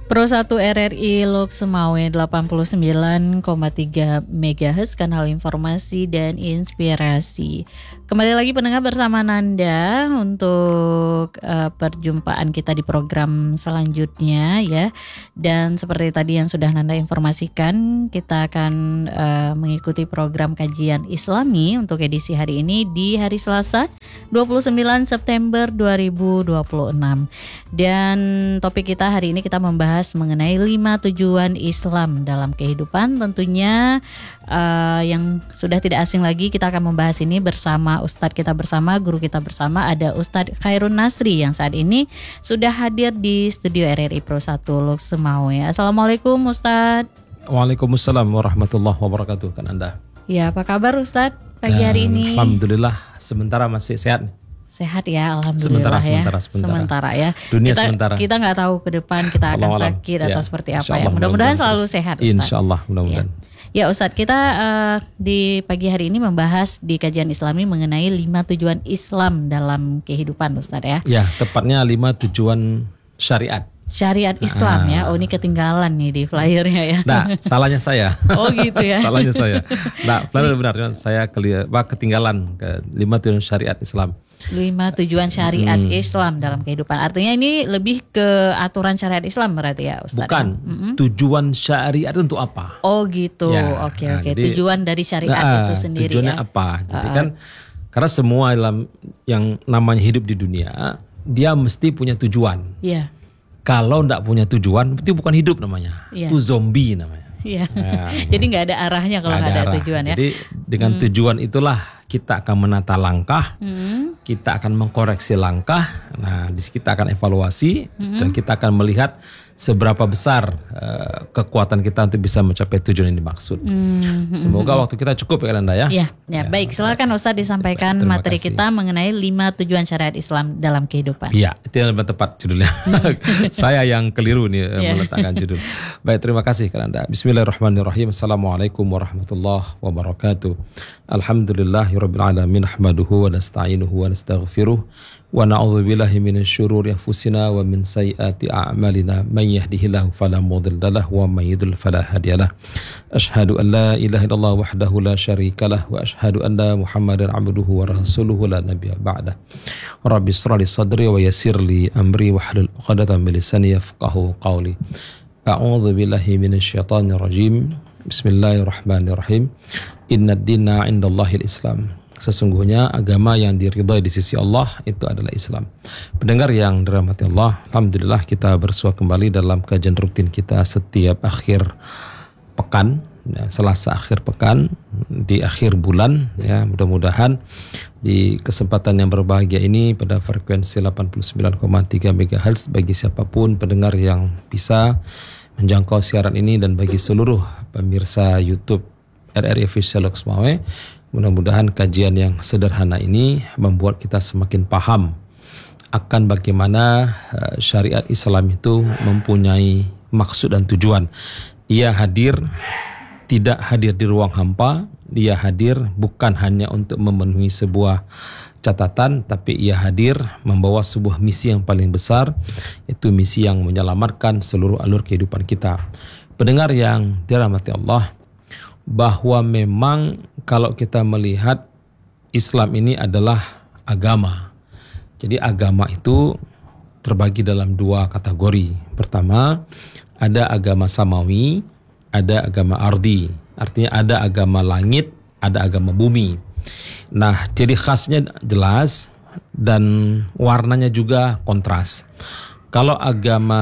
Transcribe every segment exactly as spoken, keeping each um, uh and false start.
Pro satu R R I Lok Semawe delapan puluh sembilan koma tiga megahertz, kanal informasi dan inspirasi. Kembali lagi pendengar bersama Nanda untuk uh, perjumpaan kita di program selanjutnya ya. Dan seperti tadi yang sudah Nanda informasikan, kita akan uh, mengikuti program kajian Islami untuk edisi hari ini di hari Selasa dua puluh sembilan September dua ribu dua puluh enam. Dan topik kita hari ini kita membahas mengenai lima tujuan Islam dalam kehidupan. Tentunya uh, yang sudah tidak asing lagi, kita akan membahas ini bersama Ustadz kita bersama, guru kita bersama, ada Ustadz Khairun Nasri yang saat ini sudah hadir di studio R R I Pro satu Lok Semawe. Assalamualaikum Ustadz. Waalaikumsalam warahmatullahi wabarakatuh. Kan Anda? Ya, apa kabar Ustadz pagi hari ini? Alhamdulillah, sementara masih sehat. Sehat ya, alhamdulillah sementara, ya. Sementara, sementara. Sementara ya. Dunia kita, sementara. Kita nggak tahu ke depan kita akan Allah sakit alam. atau Ya. seperti apa Insya ya. Mudah-mudahan selalu sehat Ustaz. Insya Allah, mudah-mudahan. Ya, ya Ustadz, kita uh, di pagi hari ini membahas di kajian Islami mengenai lima tujuan Islam dalam kehidupan Ustadz ya. Ya, tepatnya lima tujuan syariat. Syariat Islam ah. ya. Oh, ini ketinggalan nih di flyernya ya. Nah, salahnya saya. Oh gitu ya. Salahnya saya. Nah, flyer benar, saya ketinggalan ke lima tujuan syariat Islam. Lima tujuan syariat hmm. Islam dalam kehidupan. Artinya ini lebih ke aturan syariat Islam berarti ya Ustaz? Bukan. Mm-hmm. Tujuan syariat itu untuk apa? Oh gitu. Ya, oke nah, oke. jadi, Tujuan dari syariat nah, itu sendiri tujuannya ya. apa? Jadi uh, kan karena semua dalam yang namanya hidup di dunia, dia mesti punya tujuan. Iya. Kalau enggak punya tujuan, itu bukan hidup namanya. Yeah. Itu zombie namanya. Iya. Nah, jadi nggak ada arahnya kalau nggak ada, ada tujuan ya. Jadi dengan hmm. tujuan itulah kita akan menata langkah, hmm. kita akan mengkoreksi langkah. Nah, di sini kita akan evaluasi hmm. dan kita akan melihat seberapa besar uh, kekuatan kita untuk bisa mencapai tujuan yang dimaksud. Hmm. Semoga waktu kita cukup ya Anda ya. Ya, ya, ya. Baik, silakan Ustaz disampaikan Terima materi kasih. Kita mengenai lima tujuan syariat Islam dalam kehidupan. Iya, itu yang lebih tepat judulnya. Saya yang keliru nih yeah. meletakkan judul. Baik, terima kasih kepada Anda. Bismillahirrahmanirrahim. Assalamualaikum warahmatullahi wabarakatuh. Alhamdulillahirabbil alamin, nahmaduhu wa nasta'inuhu wa nastaghfiruh. Wa na'udzu billahi minasy syururi anfusina wa min sayyiati a'malina may yahdihillahu fala mudilla lahu wa may yudlil fala hadiyalah. Asyhadu an la ilaha illallah wahdahu la syarikalah wa asyhadu anna Muhammadan 'abduhu wa rasuluhu la nabiyya ba'dah. Rabbi shrah li sadri wa yassir li amri wahlul 'uqdatam min lisani yafqahu qawli. A'udzu billahi minasy syaithanir rajim. Bismillahirrahmanirrahim. Innad dina 'indallahil Islam. Sesungguhnya agama yang diridhai di sisi Allah itu adalah Islam. Pendengar yang dirahmati Allah, alhamdulillah kita bersua kembali dalam kajian rutin kita setiap akhir pekan, ya, Selasa akhir pekan di akhir bulan. Ya, mudah-mudahan di kesempatan yang berbahagia ini pada frekuensi delapan puluh sembilan koma tiga megahertz bagi siapapun pendengar yang bisa menjangkau siaran ini dan bagi seluruh pemirsa YouTube R R I Official Lok Semawe. Mudah-mudahan kajian yang sederhana ini membuat kita semakin paham akan bagaimana uh, syariat Islam itu mempunyai maksud dan tujuan. Ia hadir tidak hadir di ruang hampa, dia hadir bukan hanya untuk memenuhi sebuah catatan, tapi ia hadir membawa sebuah misi yang paling besar, yaitu misi yang menyelamatkan seluruh alur kehidupan kita. Pendengar yang dirahmati Allah, bahwa memang kalau kita melihat Islam ini adalah agama. Jadi agama itu terbagi dalam dua kategori. Pertama, ada agama samawi, ada agama ardi. Artinya ada agama langit, ada agama bumi. Nah, ciri khasnya jelas dan warnanya juga kontras. Kalau agama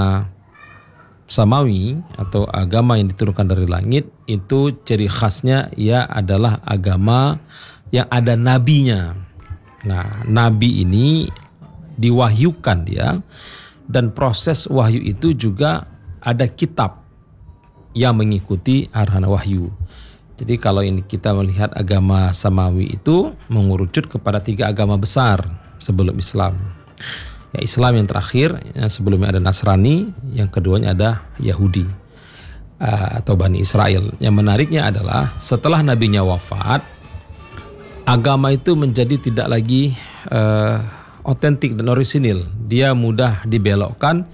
samawi atau agama yang diturunkan dari langit itu ciri khasnya ia adalah agama yang ada nabinya. Nah, nabi ini diwahyukan dia dan proses wahyu itu juga ada kitab yang mengikuti arahan wahyu. Jadi kalau ini kita melihat agama samawi itu mengerucut kepada tiga agama besar sebelum Islam. Ya, Islam yang terakhir, yang sebelumnya ada Nasrani, yang keduanya ada Yahudi uh, atau Bani Israel. Yang menariknya adalah setelah nabinya wafat, agama itu menjadi tidak lagi uh, otentik dan orisinil. Dia mudah dibelokkan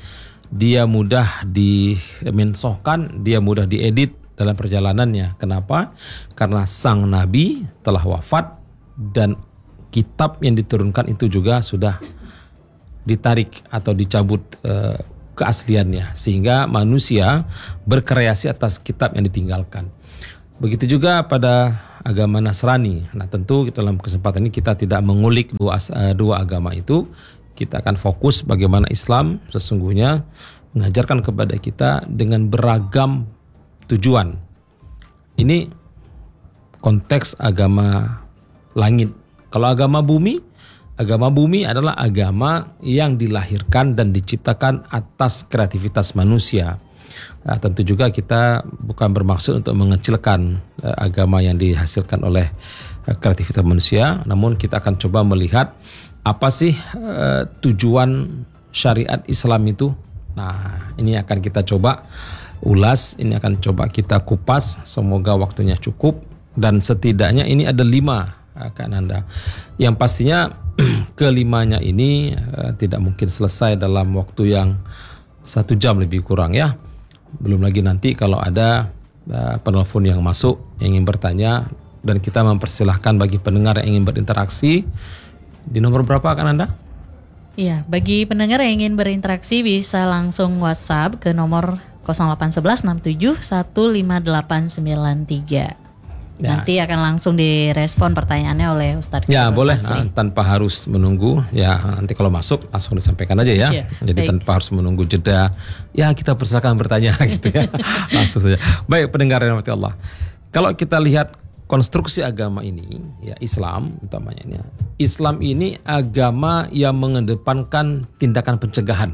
dia mudah dimensohkan, dia mudah diedit dalam perjalanannya. Kenapa? Karena sang Nabi telah wafat dan kitab yang diturunkan itu juga sudah ditarik atau dicabut eh, keasliannya, sehingga manusia berkreasi atas kitab yang ditinggalkan. Begitu juga pada agama Nasrani. Nah, tentu dalam kesempatan ini kita tidak mengulik dua, uh, dua agama itu. Kita akan fokus bagaimana Islam sesungguhnya mengajarkan kepada kita dengan beragam tujuan. Ini konteks agama langit. Kalau agama bumi, agama bumi adalah agama yang dilahirkan dan diciptakan atas kreativitas manusia. Nah, tentu juga kita bukan bermaksud untuk mengecilkan uh, agama yang dihasilkan oleh uh, kreativitas manusia, namun kita akan coba melihat apa sih uh, tujuan syariat Islam itu. Nah, ini akan kita coba ulas, ini akan coba kita kupas. Semoga waktunya cukup dan setidaknya ini ada lima uh, Kak Nanda. Yang pastinya kelimanya ini uh, tidak mungkin selesai dalam waktu yang satu jam lebih kurang ya. Belum lagi nanti kalau ada uh, penelpon yang masuk yang ingin bertanya, dan kita mempersilahkan bagi pendengar yang ingin berinteraksi di nomor berapa kan Anda? Iya, bagi pendengar yang ingin berinteraksi bisa langsung WhatsApp ke nomor nol delapan satu satu enam tujuh satu lima delapan sembilan tiga. Ya. Nanti akan langsung direspon pertanyaannya oleh Ustadz. Ya boleh, nah, tanpa harus menunggu. Ya nanti kalau masuk langsung disampaikan aja ya. Ya Jadi baik. Tanpa harus menunggu jeda. Ya kita persilakan bertanya gitu ya. Langsung saja. Baik pendengar yang dirahmati Allah. Kalau kita lihat konstruksi agama ini, ya Islam utamanya ini. Islam ini agama yang mengedepankan tindakan pencegahan.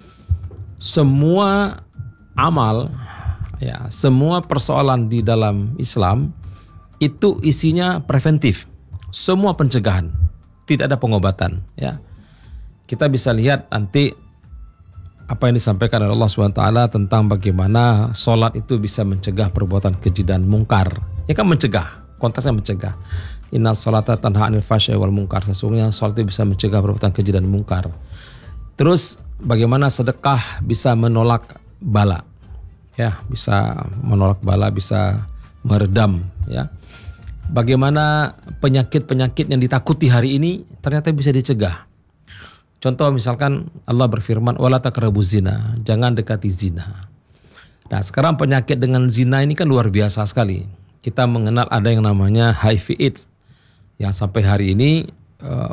Semua amal, ya semua persoalan di dalam Islam itu isinya preventif, semua pencegahan, tidak ada pengobatan. Ya, kita bisa lihat nanti apa yang disampaikan oleh Allah subhanahu wa taala tentang bagaimana sholat itu bisa mencegah perbuatan keji dan mungkar. Ya kan mencegah, konteksnya mencegah. Inna sholata tanha anil fahsya'i wal munkar. Sesungguhnya sholat itu bisa mencegah perbuatan keji dan mungkar. Terus bagaimana sedekah bisa menolak bala, ya bisa menolak bala, bisa meredam, ya. Bagaimana penyakit-penyakit yang ditakuti hari ini ternyata bisa dicegah. Contoh misalkan Allah berfirman wala taqrabuz zina, jangan dekati zina. Nah, sekarang penyakit dengan zina ini kan luar biasa sekali. Kita mengenal ada yang namanya H I V AIDS yang sampai hari ini eh,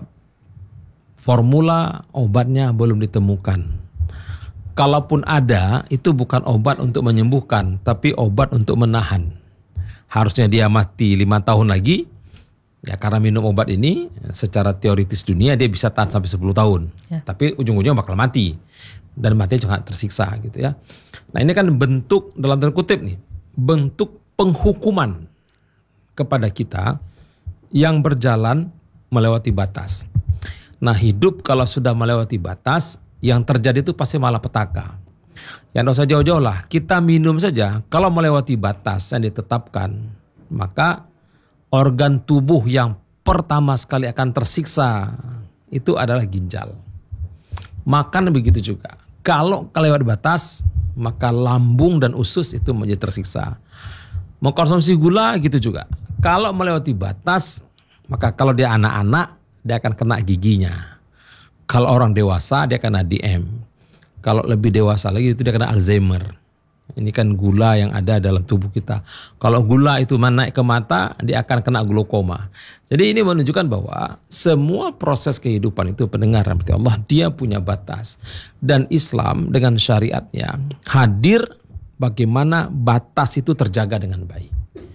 formula obatnya belum ditemukan. Kalaupun ada, itu bukan obat untuk menyembuhkan, tapi obat untuk menahan. Harusnya dia mati lima tahun lagi, ya karena minum obat ini secara teoritis dunia dia bisa tahan sampai sepuluh tahun. Ya. Tapi ujung-ujungnya bakal mati. Dan matinya juga tersiksa gitu ya. Nah ini kan bentuk dalam tanda kutip nih, bentuk penghukuman kepada kita yang berjalan melewati batas. Nah hidup kalau sudah melewati batas, yang terjadi itu pasti malapetaka. Ya tidak usah jauh-jauh lah, kita minum saja kalau melewati batas yang ditetapkan, maka organ tubuh yang pertama sekali akan tersiksa itu adalah ginjal. Makan begitu juga, kalau kelewat batas maka lambung dan usus itu menjadi tersiksa. Mengkonsumsi gula gitu juga, kalau melewati batas maka kalau dia anak-anak dia akan kena giginya. Kalau orang dewasa dia kena D M. Kalau lebih dewasa lagi itu dia kena Alzheimer. Ini kan gula yang ada dalam tubuh kita. Kalau gula itu naik ke mata, dia akan kena glaukoma. Jadi ini menunjukkan bahwa semua proses kehidupan itu pendengar rahmati Allah, dia punya batas. Dan Islam dengan syariatnya hadir bagaimana batas itu terjaga dengan baik.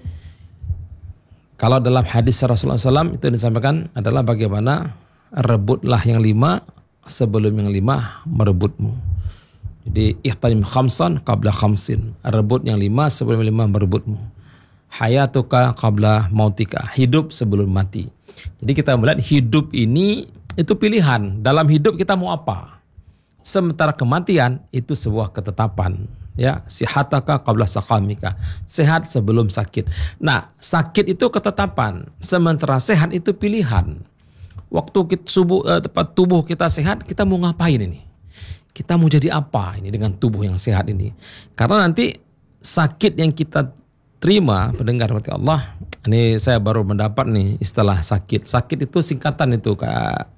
Kalau dalam hadis Rasulullah shallallahu alaihi wasallam itu disampaikan adalah bagaimana rebutlah yang lima sebelum yang lima merebutmu. Jadi ihtanim khamsan qabla khamsin. Rebut yang lima sebelum lima merebutmu. Hayatuka qabla mautika. Hidup sebelum mati. Jadi kita melihat hidup ini itu pilihan. Dalam hidup kita mau apa? Sementara kematian itu sebuah ketetapan. Ya, sihataka qabla saqamika. Sehat sebelum sakit. Nah, sakit itu ketetapan. Sementara sehat itu pilihan. Waktu kita subuh, eh, tepat tubuh kita sehat, kita mau ngapain ini? kita mau jadi apa ini dengan tubuh yang sehat ini. Karena nanti sakit yang kita terima, pendengar rahmati Allah, ini saya baru mendapat nih istilah sakit. Sakit itu singkatan itu Kak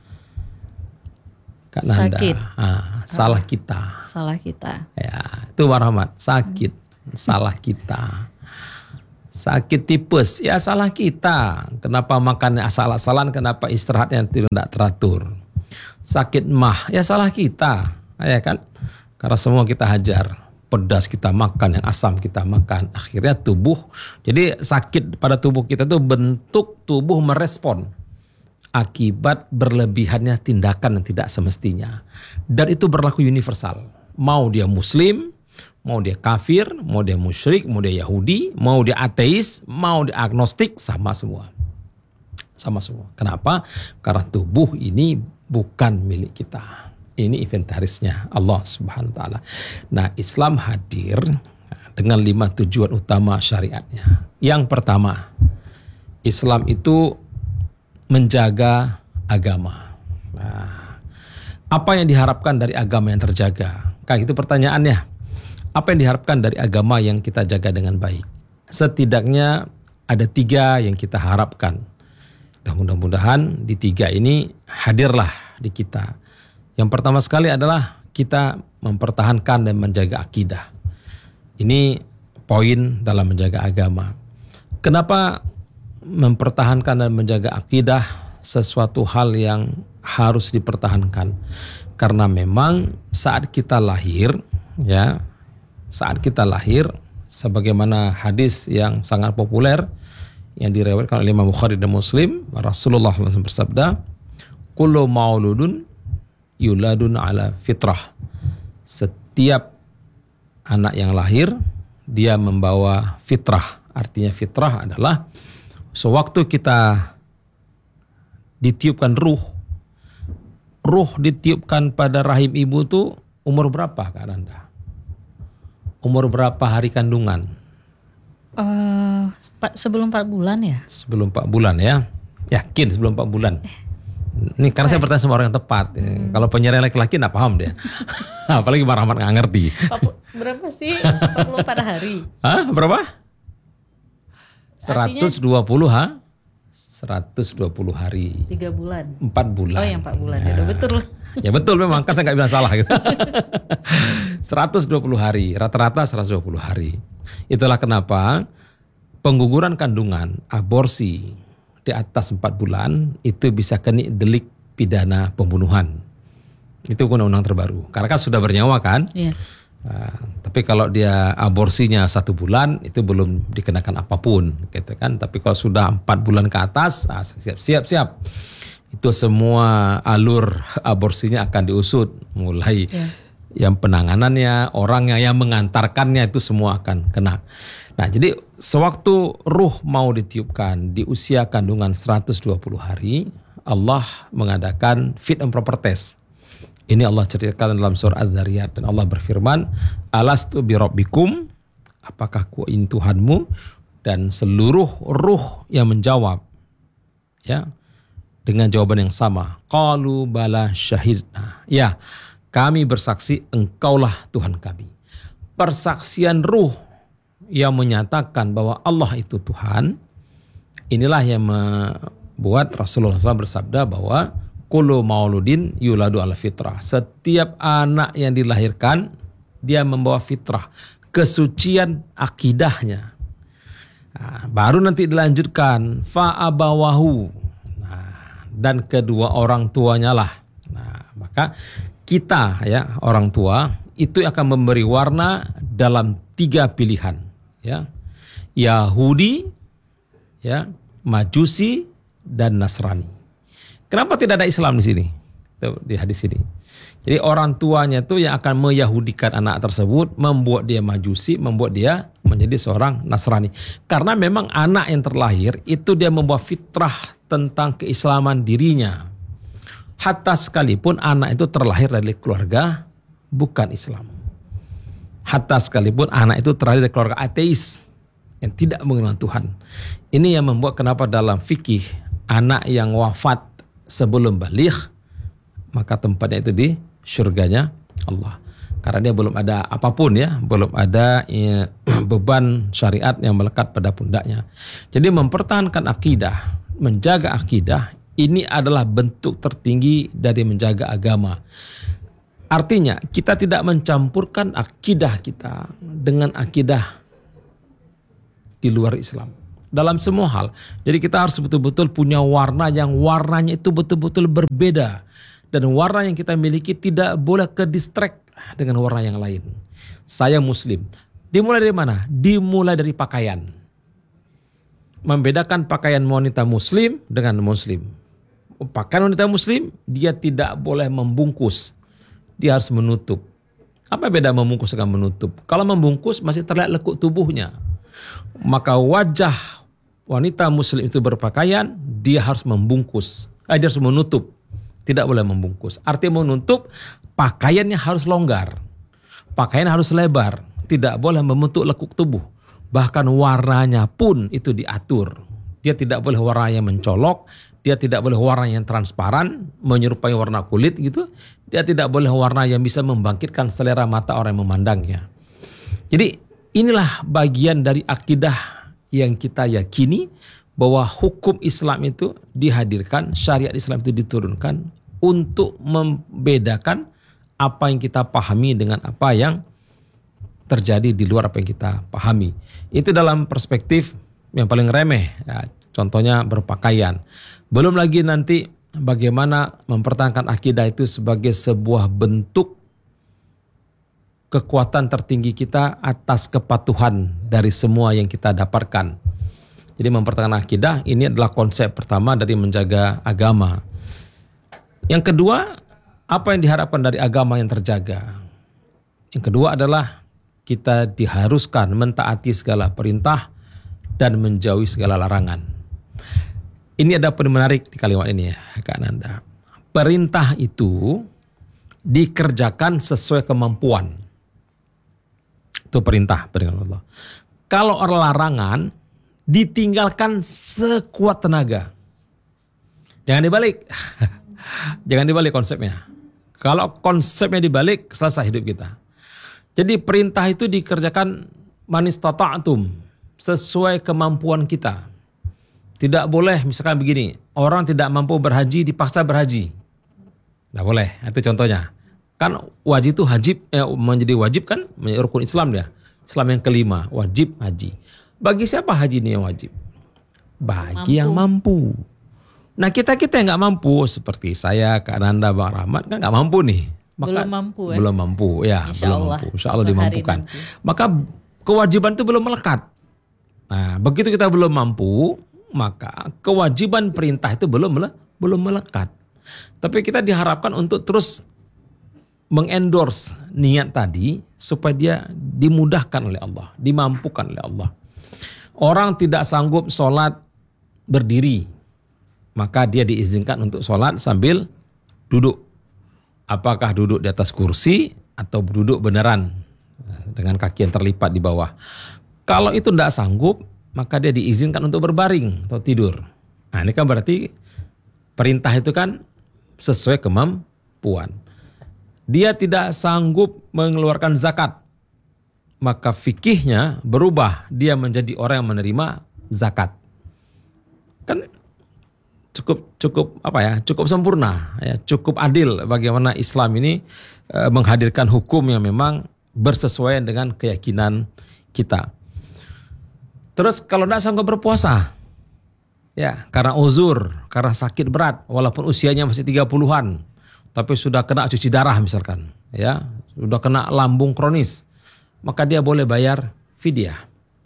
Kak Nanda. Sakit. Ah, salah kita. Salah kita. Ya, itu warahmat. Sakit, hmm. salah kita. Sakit tipes, ya salah kita. Kenapa makannya asal-asalan, kenapa istirahatnya tidak teratur. Sakit mah, ya salah kita. Ya kan? Karena semua kita hajar. Pedas kita makan, yang asam kita makan. Akhirnya tubuh, jadi sakit pada tubuh kita itu bentuk tubuh merespon akibat berlebihannya tindakan yang tidak semestinya. Dan itu berlaku universal. Mau dia muslim, mau dia kafir, mau dia musyrik, mau dia Yahudi, mau dia ateis, mau dia agnostik, sama semua. Sama semua. Kenapa? Karena tubuh ini bukan milik kita. Ini inventarisnya Allah Subhanahu wa taala. Nah, Islam hadir dengan lima tujuan utama syariatnya. Yang pertama, Islam itu menjaga agama. Nah, apa yang diharapkan dari agama yang terjaga? Kayak itu pertanyaannya. Apa yang diharapkan dari agama yang kita jaga dengan baik? Setidaknya ada tiga yang kita harapkan. Dan mudah-mudahan di tiga ini hadirlah di kita. Yang pertama sekali adalah kita mempertahankan dan menjaga akidah. Ini poin dalam menjaga agama. Kenapa mempertahankan dan menjaga akidah sesuatu hal yang harus dipertahankan? Karena memang saat kita lahir, ya, saat kita lahir, sebagaimana hadis yang sangat populer yang diriwayatkan oleh Imam Bukhari dan Muslim, Rasulullah langsung bersabda, "Kullu mauludun yuladun ala fitrah." Setiap anak yang lahir dia membawa fitrah. Artinya fitrah adalah sewaktu kita ditiupkan ruh, ruh ditiupkan pada rahim ibu tuh umur berapa Kak Nanda? Umur berapa hari kandungan? Uh, sebelum empat bulan ya? Sebelum empat bulan ya? Yakin sebelum empat bulan? Ini karena saya bertanya sama orang yang tepat. Hmm. Kalau penyiar laki-laki nggak paham dia. Apalagi Rahmat nggak ngerti. Berapa sih empat puluh pada hari? Hah? Berapa? seratus dua puluh ha? seratus dua puluh hari. tiga bulan. empat bulan. Oh yang empat bulan. Ya, ya betul. Ya betul memang, kan saya nggak bilang salah gitu. seratus dua puluh hari, rata-rata seratus dua puluh hari. Itulah kenapa pengguguran kandungan, aborsi di atas empat bulan itu bisa kena delik pidana pembunuhan. Itu undang-undang terbaru. Karena kan sudah bernyawa kan. Iya. Nah, tapi kalau dia aborsinya satu bulan itu belum dikenakan apapun, gitu kan. Tapi kalau sudah empat bulan ke atas, ah, siap siap siap. Itu semua alur aborsinya akan diusut, mulai ya. Yang penanganannya, orangnya, yang mengantarkannya itu semua akan kena. Nah, jadi sewaktu ruh mau ditiupkan di usia kandungan seratus dua puluh hari, Allah mengadakan fit and proper test. Ini Allah ceritakan dalam surah Az-Zariyat, dan Allah berfirman, "Alastu bi rabbikum?" Apakah ku ini Tuhanmu? Dan seluruh ruh yang menjawab, ya, dengan jawaban yang sama. Qalu bala syahidna. Ya, kami bersaksi engkaulah Tuhan kami. Persaksian ruh yang menyatakan bahwa Allah itu Tuhan, inilah yang membuat Rasulullah shallallahu alaihi wasallam bersabda bahwa kullu mauludin yuladu ala fitrah. Setiap anak yang dilahirkan dia membawa fitrah, kesucian akidahnya. Nah, baru nanti dilanjutkan fa abawahu. Nah, dan kedua orang tuanya lah. Nah, maka kita ya orang tua itu akan memberi warna dalam tiga pilihan, ya. Yahudi, ya, Majusi dan Nasrani. Kenapa tidak ada Islam di sini? Di hadis ini. Jadi orang tuanya itu yang akan meyahudikan anak tersebut, membuat dia Majusi, membuat dia menjadi seorang Nasrani. Karena memang anak yang terlahir itu dia membawa fitrah tentang keislaman dirinya. Hatta sekalipun anak itu terlahir dari keluarga bukan Islam. Hatta sekalipun anak itu terlahir dari keluarga ateis yang tidak mengenal Tuhan. Ini yang membuat kenapa dalam fikih anak yang wafat sebelum baligh maka tempatnya itu di syurganya Allah. Karena dia belum ada apapun ya, belum ada ya, beban syariat yang melekat pada pundaknya. Jadi mempertahankan akidah, menjaga akidah, ini adalah bentuk tertinggi dari menjaga agama. Artinya kita tidak mencampurkan akidah kita dengan akidah di luar Islam. Dalam semua hal. Jadi kita harus betul-betul punya warna yang warnanya itu betul-betul berbeda. Dan warna yang kita miliki tidak boleh ke distract dengan warna yang lain. Saya Muslim. Dimulai dari mana? Dimulai dari pakaian. Membedakan pakaian wanita Muslim dengan Muslim. Pakaian wanita Muslim, dia tidak boleh membungkus. Dia harus menutup. Apa beda membungkus dengan menutup? Kalau membungkus masih terlihat lekuk tubuhnya. Maka wajah wanita Muslim itu berpakaian, dia harus membungkus. Eh, dia harus menutup. Tidak boleh membungkus. Artinya menutup, pakaiannya harus longgar. Pakaian harus lebar. Tidak boleh membentuk lekuk tubuh. Bahkan warnanya pun itu diatur. Dia tidak boleh warna yang mencolok. Dia tidak boleh warna yang transparan, menyerupai warna kulit gitu. Dia tidak boleh warna yang bisa membangkitkan selera mata orang yang memandangnya. Jadi inilah bagian dari akidah yang kita yakini, bahwa hukum Islam itu dihadirkan, syariat Islam itu diturunkan untuk membedakan apa yang kita pahami dengan apa yang terjadi di luar apa yang kita pahami. Itu dalam perspektif yang paling remeh, ya, contohnya berpakaian. Belum lagi nanti bagaimana mempertahankan akidah itu sebagai sebuah bentuk kekuatan tertinggi kita atas kepatuhan dari semua yang kita dapatkan. Jadi mempertahankan akidah ini adalah konsep pertama dari menjaga agama. Yang kedua, apa yang diharapkan dari agama yang terjaga? Yang kedua adalah kita diharuskan mentaati segala perintah dan menjauhi segala larangan. Ini ada poin menarik di kalimat ini ya, Kak Nanda. Perintah itu dikerjakan sesuai kemampuan. Itu perintah, perintah Allah. Kalau larangan ditinggalkan sekuat tenaga. Jangan dibalik. Jangan dibalik konsepnya. Kalau konsepnya dibalik, selesai hidup kita. Jadi perintah itu dikerjakan manistata'tum, sesuai kemampuan kita. Tidak boleh misalkan begini, orang tidak mampu berhaji dipaksa berhaji. Tidak boleh, itu contohnya. Kan wajib itu wajib, eh, menjadi wajib kan, menjadi rukun Islam dia. Islam yang kelima, wajib haji. Bagi siapa haji ini yang wajib? Bagi mampu. Yang mampu. Nah kita-kita yang gak mampu, seperti saya, Kak Nanda, Bang Rahmat, kan gak mampu nih. Maka, belum mampu ya? Belum mampu, ya Insya belum Allah. mampu. Insya Allah dimampukan. Maka kewajiban itu belum melekat. Nah begitu kita belum mampu, maka kewajiban perintah itu belum belum melekat. Tapi kita diharapkan untuk terus mengendorse niat tadi supaya dia dimudahkan oleh Allah, dimampukan oleh Allah. Orang tidak sanggup sholat berdiri, maka dia diizinkan untuk sholat sambil duduk. Apakah duduk di atas kursi atau duduk beneran dengan kaki yang terlipat di bawah. Kalau itu tidak sanggup, maka dia diizinkan untuk berbaring atau tidur. Nah ini kan berarti perintah itu kan sesuai kemampuan. Dia tidak sanggup mengeluarkan zakat, maka fikihnya berubah, dia menjadi orang yang menerima zakat. Kan cukup cukup apa ya? Cukup sempurna, ya, cukup adil bagaimana Islam ini e, menghadirkan hukum yang memang bersesuaian dengan keyakinan kita. Terus kalau tidak sanggup berpuasa, ya karena uzur, karena sakit berat, walaupun usianya masih tiga puluhan, tapi sudah kena cuci darah misalkan, ya, sudah kena lambung kronis, maka dia boleh bayar fidyah.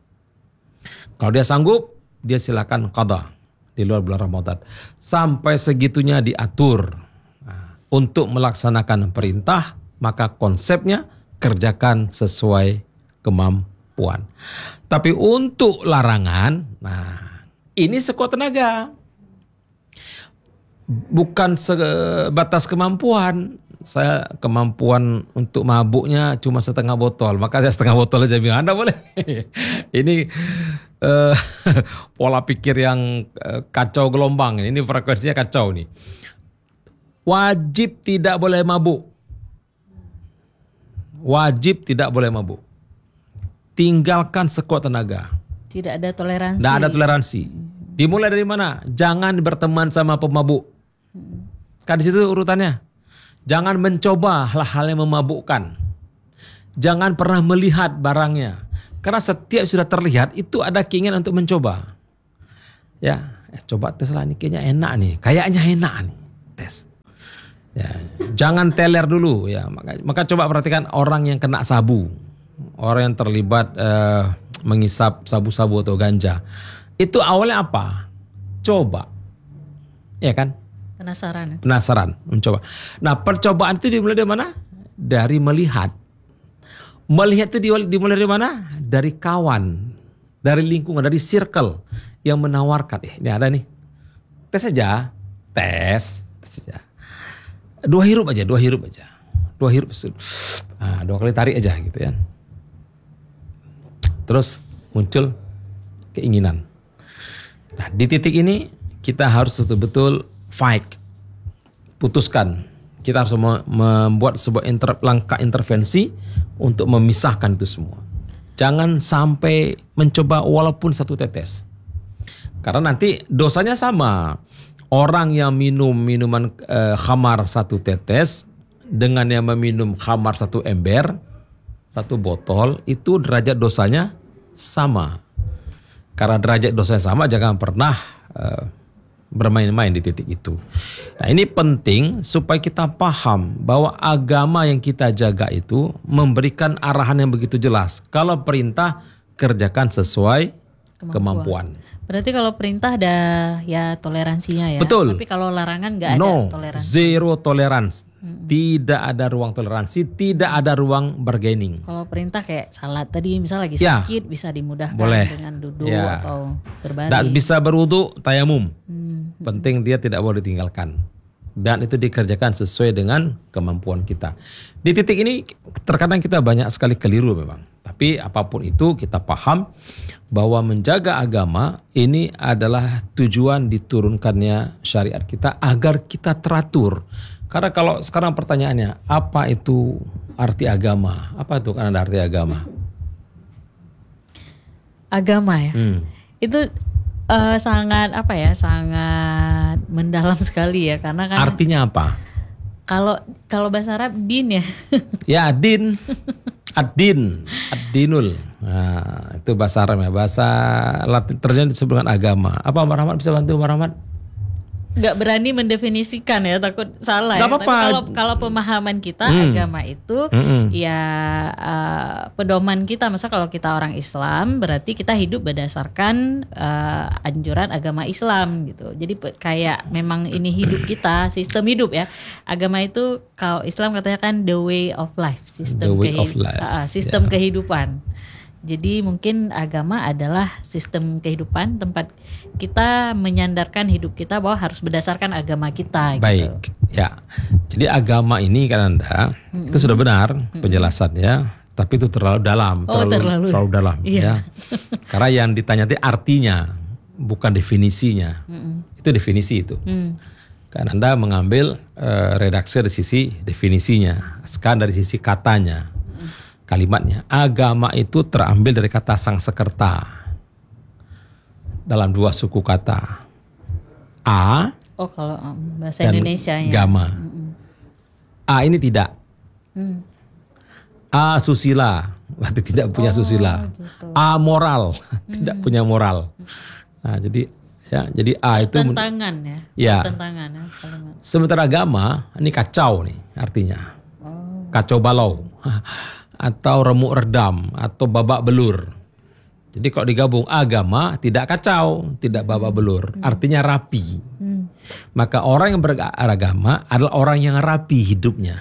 Kalau dia sanggup, dia silakan qada di luar bulan Ramadan. Sampai segitunya diatur. Nah, untuk melaksanakan perintah, maka konsepnya kerjakan sesuai kemampuan. Tapi untuk larangan, nah ini sekuat tenaga. Bukan sebatas kemampuan. Saya kemampuan untuk mabuknya cuma setengah botol, maka saya setengah botol aja bilang Anda boleh. Ini uh, pola pikir yang uh, kacau gelombang. Ini frekuensinya kacau nih. Wajib tidak boleh mabuk. wajib tidak boleh mabuk. Tinggalkan sekuat tenaga. Tidak ada toleransi. Tidak ada toleransi. Dimulai dari mana? Jangan berteman sama pemabuk. Kan di situ urutannya. Jangan mencoba hal-hal yang memabukkan. Jangan pernah melihat barangnya. Karena setiap sudah terlihat itu ada keinginan untuk mencoba. Ya, eh, coba tes lah, ini kayaknya enak nih. Kayaknya enak nih. Tes. Ya, jangan teler dulu ya. Maka, maka coba perhatikan orang yang kena sabu. Orang yang terlibat eh, mengisap sabu-sabu atau ganja. Itu awalnya apa? Coba. Ya kan? Penasaran. Penasaran, mencoba. Nah, percobaan itu dimulai dari mana? Dari melihat. Melihat itu dimulai dari mana? Dari kawan, dari lingkungan, dari circle yang menawarkan. Eh, ini ada nih. Tes aja. Tes, tes aja. Dua hirup aja, dua hirup aja. Dua hirup. Nah, dua kali tarik aja gitu ya. Terus muncul keinginan. Nah, di titik ini kita harus betul-betul fight, putuskan. Kita harus membuat sebuah inter, langkah intervensi untuk memisahkan itu semua. Jangan sampai mencoba walaupun satu tetes. Karena nanti dosanya sama. Orang yang minum minuman eh, khamar satu tetes dengan yang meminum khamar satu ember, satu botol, itu derajat dosanya sama. Karena derajat dosanya sama, jangan pernah uh, bermain-main di titik itu. Nah, ini penting supaya kita paham bahwa agama yang kita jaga itu memberikan arahan yang begitu jelas. Kalau perintah, kerjakan sesuai kemampuan. kemampuan. Berarti kalau perintah ada ya toleransinya ya. Betul. Tapi kalau larangan nggak ada no, toleransi. Zero tolerance. Hmm. Tidak ada ruang toleransi, tidak ada ruang bargaining. Kalau perintah kayak salat tadi misalnya lagi ya, sakit bisa dimudahkan boleh. Dengan duduk ya. Atau berbaring. Tidak bisa berwudu, tayamum. Hmm. Penting dia tidak boleh ditinggalkan. Dan itu dikerjakan sesuai dengan kemampuan kita. Di titik ini terkadang kita banyak sekali keliru memang. Tapi apapun itu kita paham bahwa menjaga agama ini adalah tujuan diturunkannya syariat kita agar kita teratur. Karena kalau sekarang pertanyaannya, apa itu arti agama? Apa itu kan ada arti agama? Agama ya? Hmm. Itu uh, sangat apa ya? Sangat mendalam sekali ya, karena kan. Artinya apa? Kalau kalau bahasa Arab din ya. Ya, din. Ad-din, ad-dinul. Nah, itu bahasa Arab ya. Bahasa Latin terjemah disebut dengan agama. Apa Mbak Rahmat bisa bantu Mbak Rahmat? Gak berani mendefinisikan ya, takut salah. Gak ya. apa-apa. Tapi kalau kalau pemahaman kita hmm. agama itu hmm. ya uh, pedoman kita. Masa kalau kita orang Islam berarti kita hidup berdasarkan uh, anjuran agama Islam gitu. Jadi kayak memang ini hidup kita, sistem hidup ya. Agama itu kalau Islam katanya kan the way of life, sistem kehidupan. Uh, sistem yeah. kehidupan. Jadi mungkin agama adalah sistem kehidupan, tempat kita menyandarkan hidup kita bahwa harus berdasarkan agama kita. Baik, gitu. Ya. Jadi agama ini kan Anda, mm-hmm. itu sudah benar mm-hmm. penjelasannya, tapi itu terlalu dalam, oh, terlalu, terlalu, terlalu dalam. Iya. Ya. Karena yang ditanya itu artinya, bukan definisinya. Mm-hmm. Itu definisi itu. Mm. Kan Anda mengambil uh, redaksi dari sisi definisinya, sekarang dari sisi katanya. Kalimatnya, agama itu terambil dari kata Sangsekerta dalam dua suku kata. A. Oh, kalau um, bahasa Indonesia ya. Gama. Mm-mm. A ini tidak. Mm. A susila, berarti tidak punya oh, susila. Gitu. A moral, mm. tidak punya moral. Nah, jadi ya, jadi A itu tentangan ya. Ya. Tentangan ya. Sementara agama ini kacau nih artinya. Oh. Kacau balau. Atau remuk redam atau babak belur. Jadi kalau digabung agama tidak kacau, tidak babak belur, hmm. artinya rapi. Hmm. Maka orang yang beragama adalah orang yang rapi hidupnya.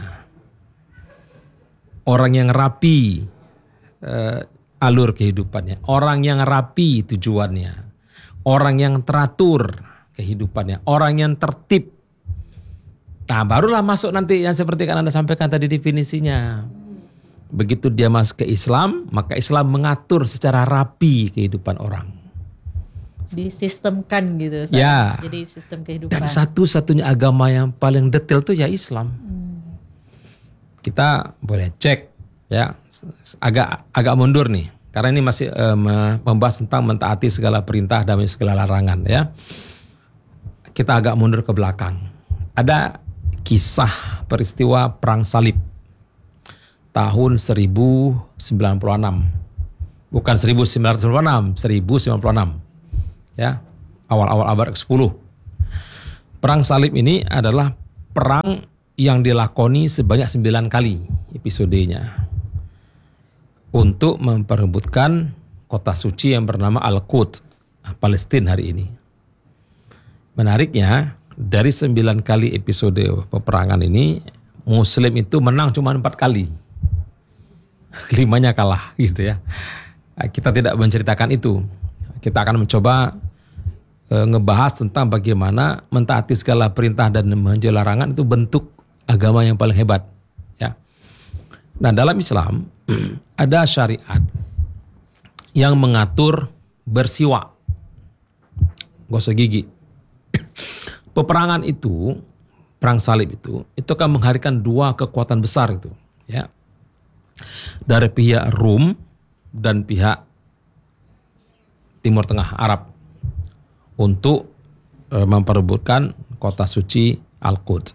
Orang yang rapi uh, alur kehidupannya, orang yang rapi tujuannya, orang yang teratur kehidupannya, orang yang tertib. Nah, barulah masuk nanti yang seperti kan Anda sampaikan tadi definisinya. Begitu dia masuk ke Islam, maka Islam mengatur secara rapi kehidupan orang. Disistemkan gitu. Ya. Jadi sistem kehidupan. Dan satu-satunya agama yang paling detail itu ya Islam. Hmm. Kita boleh cek Ya, agak agak mundur nih. Karena ini masih uh, membahas tentang mentaati segala perintah dan segala larangan ya. Kita agak mundur ke belakang. Ada kisah peristiwa Perang Salib tahun seribu sembilan puluh enam. Bukan seribu sembilan ratus sembilan puluh enam, seribu sembilan puluh enam. Ya, awal-awal abad ke sepuluh. Perang Salib ini adalah perang yang dilakoni sebanyak sembilan kali episodenya untuk memperebutkan kota suci yang bernama Al-Quds, Palestina hari ini. Menariknya, dari sembilan kali episode peperangan ini, Muslim itu menang cuma empat kali. Limanya kalah gitu ya. Kita tidak menceritakan itu. Kita akan mencoba e, ngebahas tentang bagaimana mentaati segala perintah dan menjauhi larangan itu bentuk agama yang paling hebat. Ya. Nah, dalam Islam ada syariat yang mengatur bersiwak, gosok gigi. Peperangan itu, perang salib itu, itu akan menghadirkan dua kekuatan besar itu, ya, dari pihak Rum dan pihak Timur Tengah Arab untuk e, memperebutkan kota suci Al-Quds.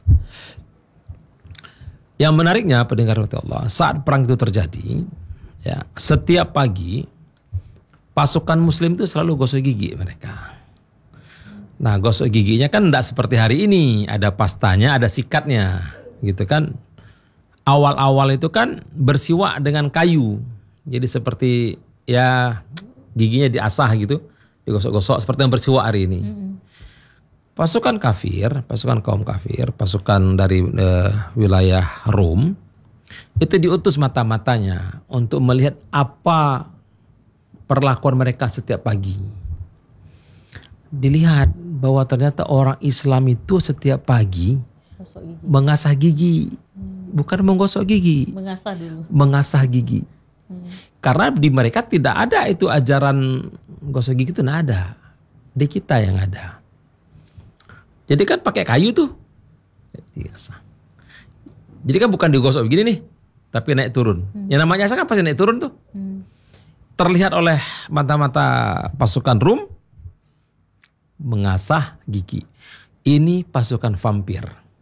Yang menariknya pendengar Allah, saat perang itu terjadi, ya, setiap pagi pasukan Muslim itu selalu gosok gigi mereka. Nah, gosok giginya kan tidak seperti hari ini, ada pastanya, ada sikatnya, gitu kan. Awal-awal itu kan bersiwak dengan kayu, jadi seperti ya giginya diasah gitu, digosok-gosok seperti yang bersiwak hari ini. Mm-hmm. Pasukan kafir, pasukan kaum kafir, pasukan dari uh, wilayah Rom itu diutus mata-matanya untuk melihat apa perlakuan mereka setiap pagi. Dilihat bahwa ternyata orang Islam itu setiap pagi gigi. mengasah gigi, hmm. bukan menggosok gigi, mengasah dulu, mengasah gigi. Hmm. Karena di mereka tidak ada itu ajaran gosok gigi itu, tidak ada. Di kita yang ada. Jadi kan pakai kayu tuh, diasah. Jadi kan bukan digosok begini nih, tapi naik turun. Hmm. Yang namanya asah kan pasti naik turun tuh. Hmm. Terlihat oleh mata-mata pasukan Rum mengasah gigi. Ini pasukan vampir.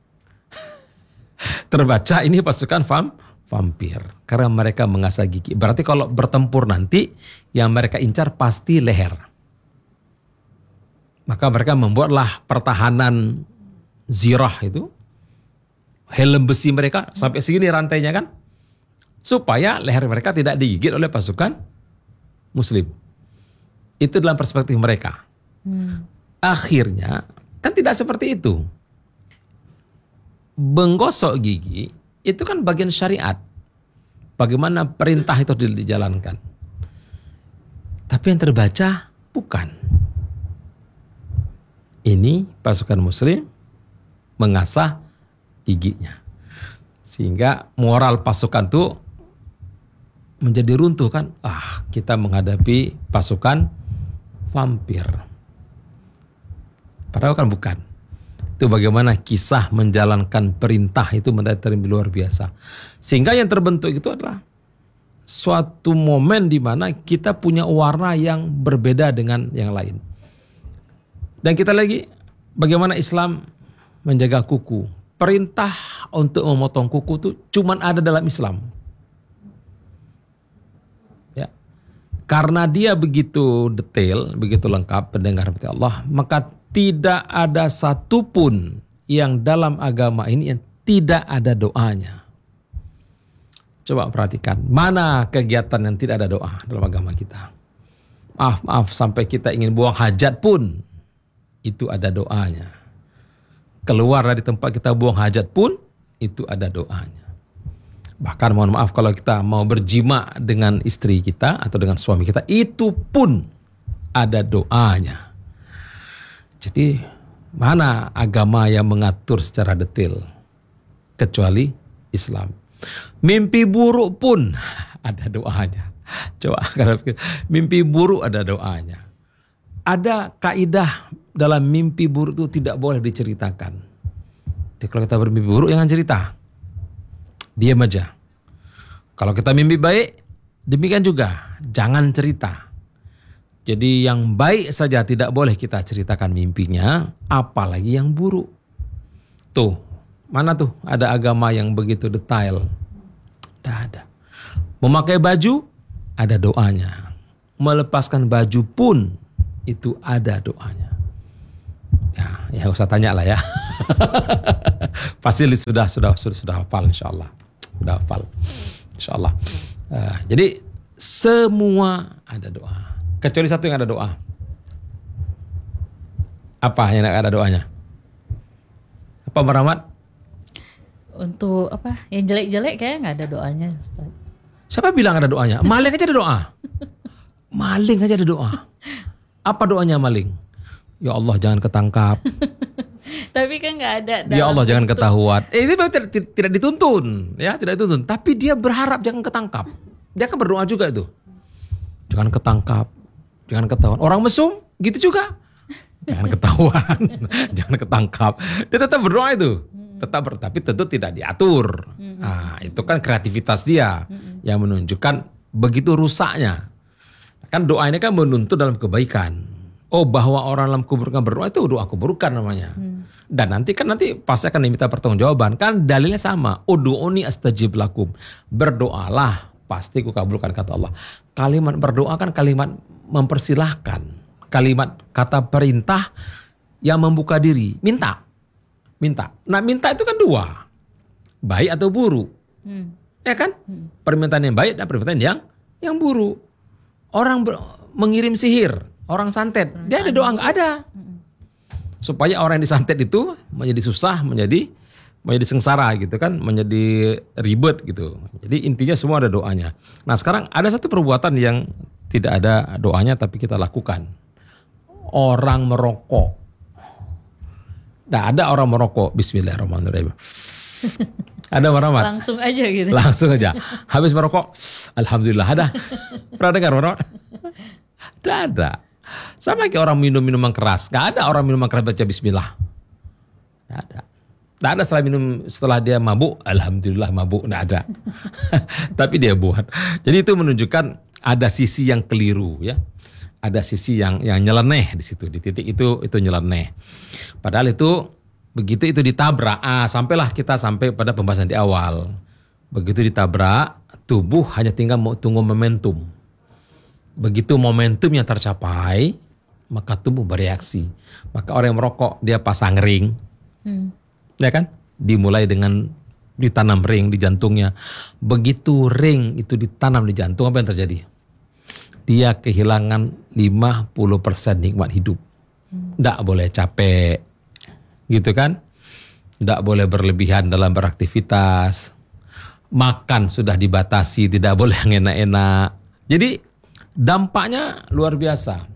Terbaca ini pasukan vam, vampir. Karena mereka mengasah gigi. Berarti kalau bertempur nanti, yang mereka incar pasti leher. Maka mereka membuatlah pertahanan zirah itu. Helm besi mereka sampai segini rantainya kan. Supaya leher mereka tidak digigit oleh pasukan Muslim. Itu dalam perspektif mereka. Hmm. Akhirnya kan tidak seperti itu. Menggosok gigi itu kan bagian syariat. Bagaimana perintah itu dijalankan. Tapi yang terbaca bukan. Ini pasukan Muslim mengasah giginya. Sehingga moral pasukan itu menjadi runtuh kan. Ah, kita menghadapi pasukan vampir. Padahal kan bukan. Itu bagaimana kisah menjalankan perintah itu menjadi luar biasa. Sehingga yang terbentuk itu adalah suatu momen di mana kita punya warna yang berbeda dengan yang lain. Dan kita lagi bagaimana Islam menjaga kuku. Perintah untuk memotong kuku itu cuma ada dalam Islam. Ya. Karena dia begitu detail, begitu lengkap pendengar hati Allah, maka tidak ada satupun yang dalam agama ini yang tidak ada doanya. Coba perhatikan, mana kegiatan yang tidak ada doa dalam agama kita. Maaf, maaf, sampai kita ingin buang hajat pun, itu ada doanya. Keluar dari tempat kita buang hajat pun, itu ada doanya. Bahkan mohon maaf kalau kita mau berjima dengan istri kita atau dengan suami kita, itu pun ada doanya. Jadi mana agama yang mengatur secara detail kecuali Islam. Mimpi buruk pun ada doanya. Coba mimpi buruk ada doanya. Ada kaidah dalam mimpi buruk itu tidak boleh diceritakan. Jadi kalau kita bermimpi buruk jangan cerita. Diam aja. Kalau kita mimpi baik, demikian juga jangan cerita. Jadi yang baik saja tidak boleh kita ceritakan mimpinya, apalagi yang buruk. Tuh, mana tuh ada agama yang begitu detail? Tidak ada. Memakai baju, ada doanya. Melepaskan baju pun, itu ada doanya. Ya, ya gak usah tanya lah ya. Pasti sudah sudah sudah sudah hafal insyaallah. Sudah hafal insyaallah. Uh, jadi semua ada doa. Kecuali satu yang ada doa. Apa yang ada doanya? Apa Meramat? Untuk apa? Yang jelek-jelek kayak nggak ada doanya. Ustaz. Siapa bilang ada doanya? Maling aja ada doa. Maling aja ada doa. Apa doanya maling? Ya Allah jangan ketangkap. Tapi kan nggak ada. Ya Allah jangan ketahuan. Eh, ini tidak, tidak dituntun, ya tidak dituntun. Tapi dia berharap jangan ketangkap. Dia kan berdoa juga itu. Jangan ketangkap, jangan ketahuan. Orang mesum gitu juga. Jangan ketahuan, jangan ketangkap. Dia tetap berdoa itu. Tetap ber, tapi tentu tidak diatur. Nah, itu kan kreativitas dia yang menunjukkan begitu rusaknya. Kan doa ini kan menuntut dalam kebaikan. Oh, bahwa orang dalam keburukan berdoa itu doa keburukan namanya. Hmm. Dan nanti kan nanti pasti akan diminta pertanggungjawaban. Kan dalilnya sama. Ud'uni astajib lakum. Berdoalah pasti kukabulkan kata Allah. Kalimat berdoa kan kalimat mempersilahkan. Kalimat kata perintah yang membuka diri. Minta. Minta. Nah minta itu kan dua. Baik atau buruk. Hmm. Ya kan? Hmm. Permintaan yang baik dan permintaan yang yang buruk. Orang ber, mengirim sihir. Orang santet, dia ada doa nggak ada, supaya orang yang disantet itu menjadi susah, menjadi menjadi sengsara gitu kan, menjadi ribet gitu. Jadi intinya semua ada doanya. Nah sekarang ada satu perbuatan yang tidak ada doanya tapi kita lakukan. Orang merokok. Nah ada orang merokok. Bismillahirrahmanirrahim. Ada orang mat. Langsung aja gitu. Langsung aja. Habis merokok, alhamdulillah ada. Pernah dengar merokok? Tidak ada. Sama kayak orang minum minuman keras. Gak ada orang minuman keras baca bismillah. Gak ada. Gak ada setelah minum, setelah dia mabuk, alhamdulillah mabuk. Gak ada. Tapi dia buat. Jadi itu menunjukkan ada sisi yang keliru ya. Ada sisi yang yang nyeleneh di situ. Di titik itu itu nyeleneh. Padahal itu begitu itu ditabrak, ah, sampailah kita sampai pada pembahasan di awal. Begitu ditabrak, tubuh hanya tinggal mau tunggu momentum. Begitu momentumnya tercapai, maka tubuh bereaksi. Maka orang yang merokok, dia pasang ring. Hmm. Ya kan? Dimulai dengan ditanam ring di jantungnya. Begitu ring itu ditanam di jantung, apa yang terjadi? Dia kehilangan lima puluh persen nikmat hidup. Nggak hmm. boleh capek. Gitu kan? Nggak boleh berlebihan dalam beraktivitas. Makan sudah dibatasi, tidak boleh yang enak-enak. Jadi dampaknya luar biasa.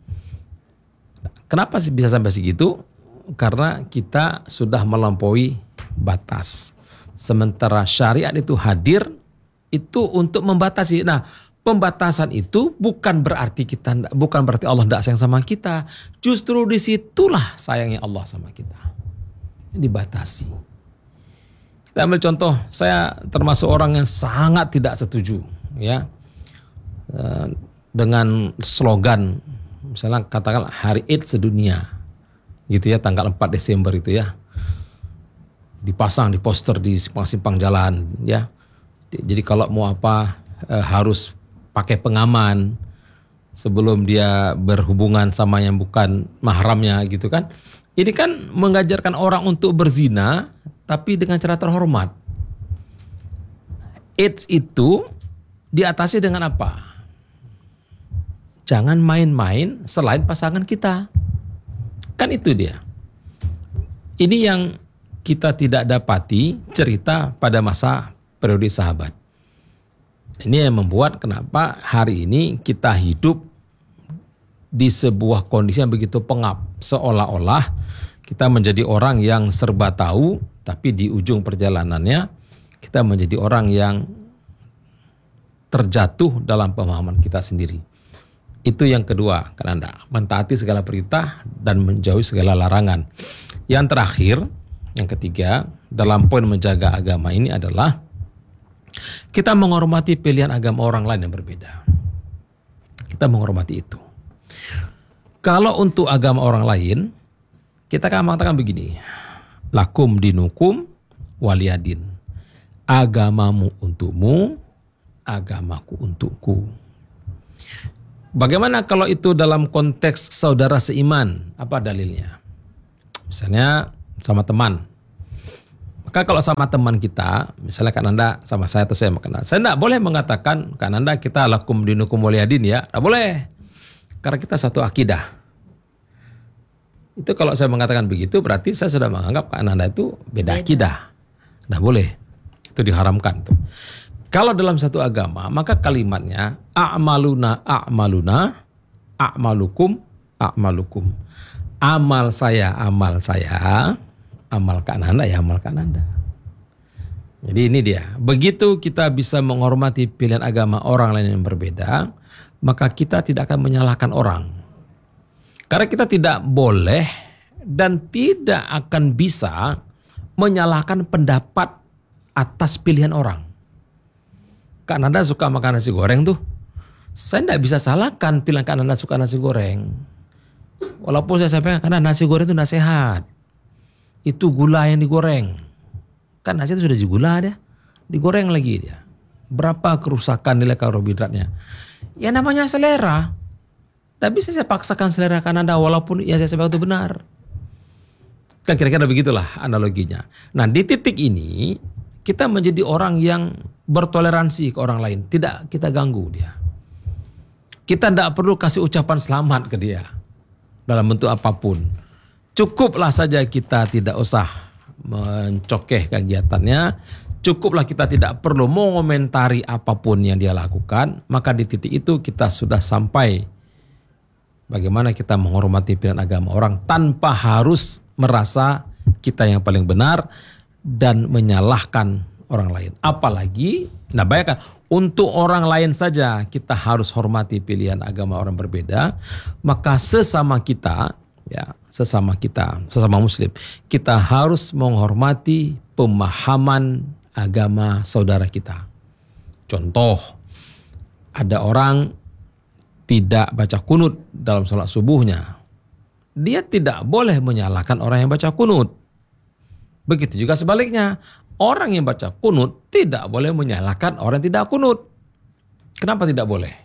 Kenapa sih bisa sampai segitu? Karena kita sudah melampaui batas. Sementara syariat itu hadir itu untuk membatasi. Nah, pembatasan itu bukan berarti kita, bukan berarti Allah tidak sayang sama kita. Justru disitulah sayangnya Allah sama kita. Dibatasi. Kita ambil contoh, saya termasuk orang yang sangat tidak setuju, ya. Dengan slogan misalnya katakan hari AIDS sedunia gitu ya, tanggal empat Desember itu ya, dipasang di poster di simpang-simpang jalan ya. Jadi kalau mau apa eh, harus pakai pengaman sebelum dia berhubungan sama yang bukan mahramnya gitu kan. Ini kan mengajarkan orang untuk berzina tapi dengan cara terhormat. AIDS itu diatasi dengan apa? Jangan main-main selain pasangan kita. Kan itu dia. Ini yang kita tidak dapati cerita pada masa periode sahabat. Ini yang membuat kenapa hari ini kita hidup di sebuah kondisi yang begitu pengap. Seolah-olah kita menjadi orang yang serba tahu, tapi di ujung perjalanannya kita menjadi orang yang terjatuh dalam pemahaman kita sendiri. Itu yang kedua, kan Anda mentaati segala perintah dan menjauhi segala larangan. Yang terakhir, yang ketiga, dalam poin menjaga agama ini adalah Kita menghormati pilihan agama orang lain yang berbeda. Kita menghormati itu. Kalau untuk agama orang lain, kita akan mengatakan begini. Lakum dinukum waliyadin. Agamamu untukmu, agamaku untukku. Bagaimana kalau itu dalam konteks saudara seiman? Apa dalilnya? Misalnya sama teman. Maka kalau sama teman kita, misalnya Kak Nanda sama saya atau saya mengenal, saya tidak boleh mengatakan Kak Nanda kita lakum dinukum waliyadin ya. Tidak boleh. Karena kita satu akidah. Itu kalau saya mengatakan begitu berarti saya sudah menganggap Kak Nanda itu beda, beda. akidah. Tidak boleh. Itu diharamkan tuh. Kalau dalam satu agama, maka kalimatnya a'maluna a'maluna, a'malukum a'malukum. Amal saya, amal saya, amal Kak Nanda ya amal Kak Nanda. Jadi ini dia. Begitu kita bisa menghormati pilihan agama orang lain yang berbeda, maka kita tidak akan menyalahkan orang. Karena kita tidak boleh dan tidak akan bisa menyalahkan pendapat atas pilihan orang. Kak Nanda suka makan nasi goreng tuh. Saya tidak bisa salahkan pilihan Kak Nanda suka nasi goreng. Walaupun saya sampaikan karena nasi goreng itu tidak sehat. Itu gula yang digoreng. Kan nasi itu sudah digula dia. Digoreng lagi dia. Berapa kerusakan nilai karbohidratnya. Ya namanya selera. Tidak bisa saya paksakan selera Kak Nanda walaupun yang saya sampaikan itu benar. Kan kira-kira begitulah analoginya. Nah di titik ini kita menjadi orang yang bertoleransi ke orang lain. Tidak kita ganggu dia. Kita tidak perlu kasih ucapan selamat ke dia. Dalam bentuk apapun. Cukuplah saja kita tidak usah mencokeh kegiatannya. Cukuplah kita tidak perlu mengomentari apapun yang dia lakukan. Maka di titik itu kita sudah sampai bagaimana kita menghormati pilihan agama orang tanpa harus merasa kita yang paling benar dan menyalahkan orang lain. Apalagi, nah bayangkan, untuk orang lain saja kita harus hormati pilihan agama orang berbeda, maka sesama kita, ya sesama kita, sesama muslim, kita harus menghormati pemahaman agama saudara kita. Contoh, ada orang tidak baca kunut dalam sholat subuhnya. Dia tidak boleh menyalahkan orang yang baca kunut. Begitu juga sebaliknya. Orang yang baca kunut tidak boleh menyalahkan orang yang tidak kunut. Kenapa tidak boleh?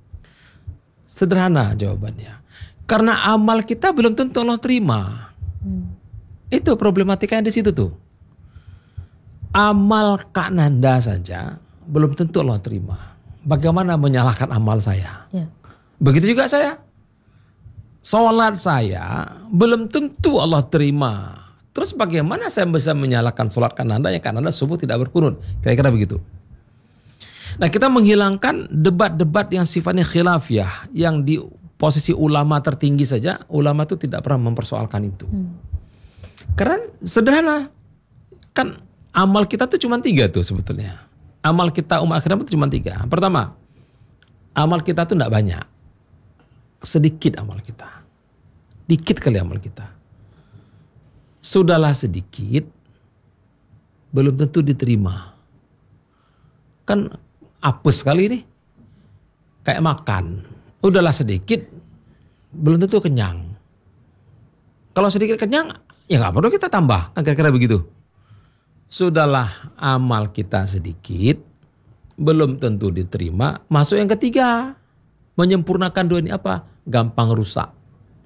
Sederhana jawabannya. Karena amal kita belum tentu Allah terima. Hmm. Itu problematika yang di situ tuh. Amal Kak Nanda saja belum tentu Allah terima. Bagaimana menyalahkan amal saya? Ya. Begitu juga saya. Sholat saya belum tentu Allah terima. Terus bagaimana saya bisa menyalahkan sholat Kak Nanda yang Kak Nanda subuh tidak berkunut? Kira-kira begitu. Nah kita menghilangkan debat-debat yang sifatnya khilafiyah. Yang di posisi ulama tertinggi saja, ulama itu tidak pernah mempersoalkan itu. Hmm. Karena sederhana. Kan amal kita tuh cuma tiga tuh sebetulnya. Amal kita umat akhirnya itu cuma tiga. Pertama, amal kita tuh tidak banyak. Sedikit amal kita. Dikit kali amal kita. Sudahlah sedikit, belum tentu diterima. Kan apes sekali nih. Kayak makan. Udahlah sedikit, belum tentu kenyang. Kalau sedikit kenyang, ya gak perlu kita tambah. Kan kira-kira begitu. Sudahlah amal kita sedikit, belum tentu diterima. Masuk yang ketiga. Menyempurnakan dua ini apa? Gampang rusak.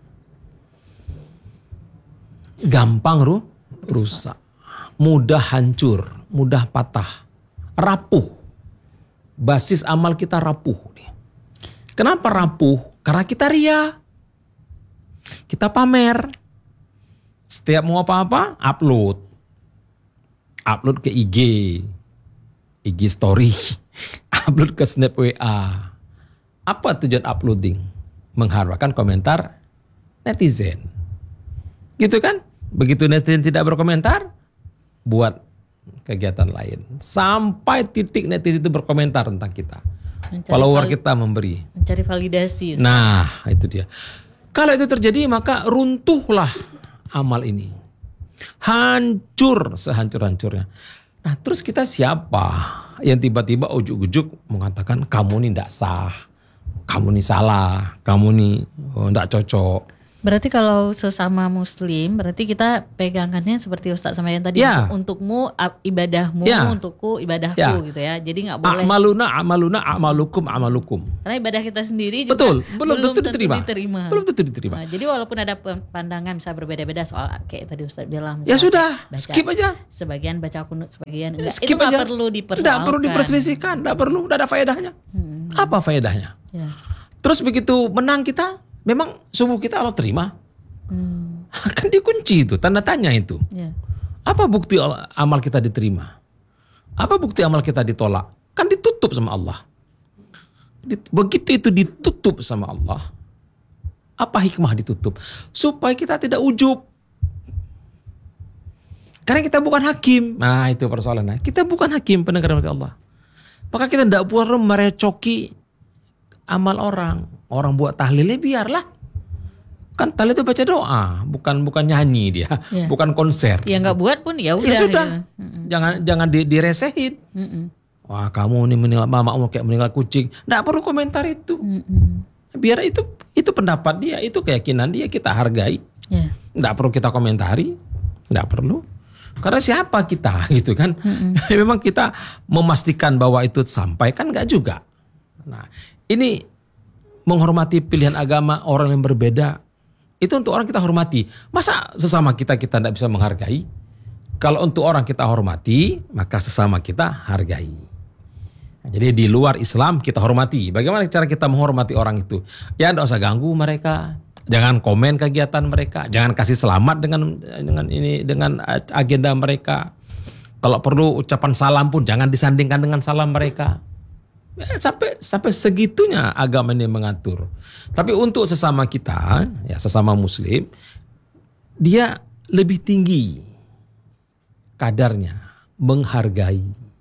Gampang ru, rusak, mudah hancur, mudah patah, rapuh. Basis amal kita rapuh. Kenapa rapuh? Karena kita ria. Kita pamer. Setiap mau apa-apa, upload. Upload ke I G. I G story. Upload ke Snap W A. Apa tujuan uploading? Mengharapkan komentar netizen. Gitu kan? Begitu netizen tidak berkomentar, buat kegiatan lain. Sampai titik netizen itu berkomentar tentang kita. Mencari follower vali- kita memberi. Mencari validasi. Nah, itu dia. Kalau itu terjadi, maka runtuhlah amal ini. Hancur sehancur-hancurnya. Nah, terus kita siapa yang tiba-tiba ujuk-ujuk mengatakan kamu ini tidak sah, kamu ini salah, kamu ini tidak oh, cocok. Berarti kalau sesama muslim, berarti kita pegangannya seperti Ustaz sama yang tadi, ya. untuk, untukmu ibadahmu, ya. Untukku ibadahku ya. Gitu ya. Jadi nggak boleh. Amaluna amaluna amalukum amalukum. Karena ibadah kita sendiri juga betul, belum, belum tentu diterima. diterima. Belum tentu diterima. Nah, jadi walaupun ada pandangan bisa berbeda-beda soal kayak tadi Ustaz bilang. Ya sudah, baca, skip aja. Sebagian baca kunut, sebagian enggak. Skip itu nggak perlu dipersoalkan. Tidak perlu diperselisihkan, tidak perlu, tidak ada faedahnya. Hmm. Apa faedahnya? Ya. Terus begitu menang kita, memang subuh kita Allah terima. Hmm. Kan dikunci itu, tanda tanya itu. Ya. Apa bukti amal kita diterima? Apa bukti amal kita ditolak? Kan ditutup sama Allah. Begitu itu ditutup sama Allah, apa hikmah ditutup? Supaya kita tidak ujub. Karena kita bukan hakim. Nah itu persoalannya. Kita bukan hakim, pendengar Allah. Maka kita tidak perlu merecoki amal orang. Orang buat tahlilnya biarlah. Kan tahlil itu baca doa, bukan bukan nyanyi dia, ya. Bukan konser. Ya nggak buat pun ya udah. Ya sudah, gitu. jangan jangan di, diresehin. Mm-mm. Wah kamu nih meninggal mama, kamu kayak meninggal kucing. Nggak perlu komentar itu. Mm-mm. Biar itu itu pendapat dia, itu keyakinan dia, kita hargai. Ya. Nggak perlu kita komentari, nggak perlu. Karena siapa kita gitu kan? Memang kita memastikan bahwa itu sampai kan nggak juga. Nah ini menghormati pilihan agama orang yang berbeda. Itu untuk orang kita hormati. Masa sesama kita kita tidak bisa menghargai? Kalau untuk orang kita hormati, maka sesama kita hargai. Nah, jadi di luar Islam kita hormati. Bagaimana cara kita menghormati orang itu? Ya tidak usah ganggu mereka. Jangan komen kegiatan mereka. Jangan kasih selamat dengan dengan ini dengan agenda mereka. Kalau perlu ucapan salam pun jangan disandingkan dengan salam mereka. Ya, sampai sampai segitunya agama ini mengatur. Tapi untuk sesama kita, ya sesama muslim, dia lebih tinggi kadarnya, menghargai.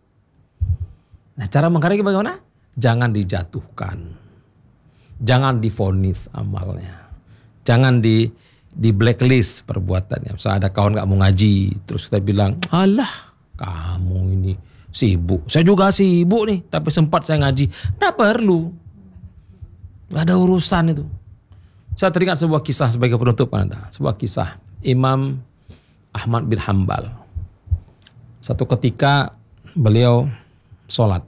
Nah, cara menghargai bagaimana? Jangan dijatuhkan. Jangan divonis amalnya. Jangan di di blacklist perbuatannya. Misalnya ada kawan gak mau ngaji, terus kita bilang, "Alah, kamu ini sibuk. Saya juga sibuk nih, tapi sempat saya ngaji." Nggak perlu. Nggak ada urusan itu. Saya teringat sebuah kisah sebagai penutup Anda. Sebuah kisah Imam Ahmad bin Hanbal. Satu ketika beliau sholat.